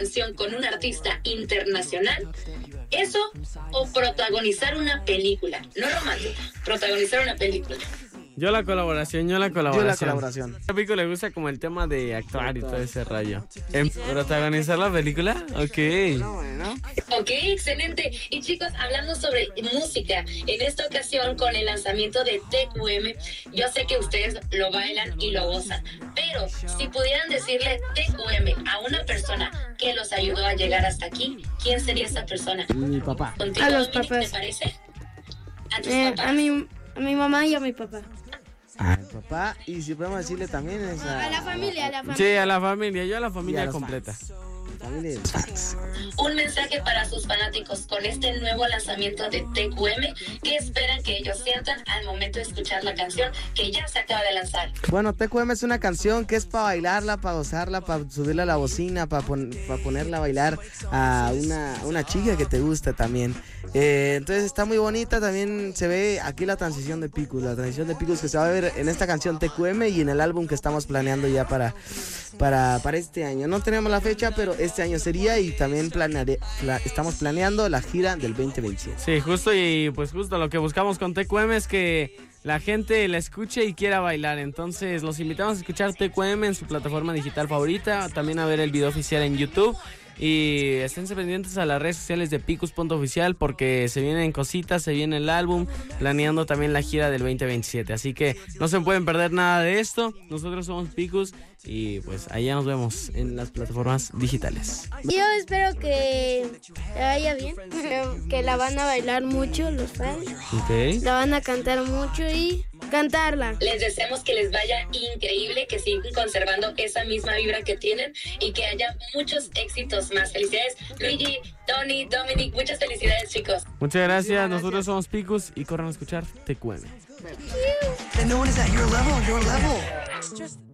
canción con un artista internacional, eso o protagonizar una película, no romántica, protagonizar una película. Yo la colaboración. A Pico le gusta como el tema de actuar y todo ese rollo. ¿En protagonizar la película? Ok. Ok, excelente. Y chicos, hablando sobre música, en esta ocasión con el lanzamiento de TQM, yo sé que ustedes lo bailan y lo gozan, pero si pudieran decirle TQM a una persona que los ayudó a llegar hasta aquí, ¿quién sería esa persona? Mi papá. ¿Contigo, A los Dominic, papás. te parece? ¿A tus papás? A mi mamá y a mi papá. A mi papá. Y si podemos decirle también es A la familia. Sí, a la familia. Yo a la y familia a los completa. familia de los fans. Un mensaje para sus fanáticos con este nuevo lanzamiento de TQM. ¿Qué esperan que ellos sientan al momento de escuchar la canción que ya se acaba de lanzar? Bueno, TQM es una canción que es para bailarla, para gozarla, para subirla a la bocina, para ponerla a bailar a una chica que te gusta también. Entonces está muy bonita, también se ve aquí la transición de Picus que se va a ver en esta canción TQM y en el álbum que estamos planeando ya para este año. No tenemos la fecha, pero este año sería, y también estamos planeando la gira del 2027. Sí, justo lo que buscamos con TQM es que la gente la escuche y quiera bailar. Entonces los invitamos a escuchar TQM en su plataforma digital favorita, también a ver el video oficial en YouTube. Y estén pendientes a las redes sociales de Picus.oficial porque se vienen cositas, se viene el álbum, planeando también la gira del 2027. Así que no se pueden perder nada de esto. Nosotros somos Picus y pues allá nos vemos en las plataformas digitales. Yo espero que le vaya bien, que la van a bailar mucho los fans, Ok. la van a cantar mucho y cantarla. Les deseamos que les vaya increíble, que sigan conservando esa misma vibra que tienen y que haya muchos éxitos más. Felicidades, Luigi, Tony, Dominic, muchas felicidades, chicos. Muchas gracias, nosotros somos Picus y corran a escuchar TQM. Then no one is at your level.